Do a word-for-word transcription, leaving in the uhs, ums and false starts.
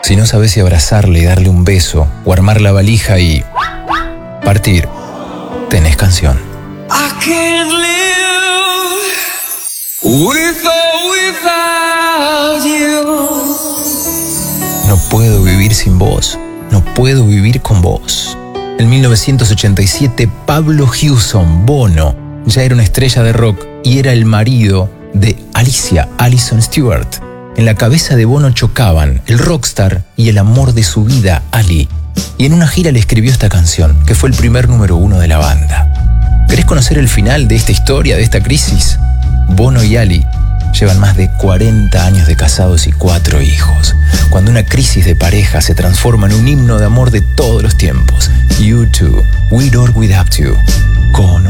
Si no sabes si abrazarle y darle un beso, o armar la valija y partir, tenés canción. I can't live with or without you. No puedo vivir sin vos, no puedo vivir con vos. En mil novecientos ochenta y siete, Pablo Hewson, Bono, ya era una estrella de rock y era el marido de Alicia Alison Stewart. En la cabeza de Bono chocaban el rockstar y el amor de su vida, Ali. Y en una gira le escribió esta canción, que fue el primer número uno de la banda. ¿Querés conocer el final de esta historia, de esta crisis? Bono y Ali llevan más de cuarenta años de casados y cuatro hijos. Cuando una crisis de pareja se transforma en un himno de amor de todos los tiempos. U two, With or Without You, con